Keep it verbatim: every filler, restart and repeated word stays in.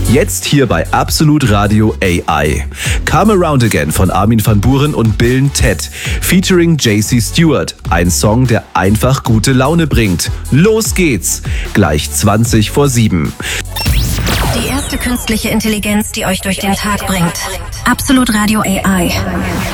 Jetzt hier bei Absolut Radio A I. Come Around Again von Armin van Buuren und Bill Ted, featuring J C Stewart. Ein Song, der einfach gute Laune bringt. Los geht's! Gleich zwanzig vor sieben. Die erste künstliche Intelligenz, die euch durch den Tag bringt. Absolut Radio A I.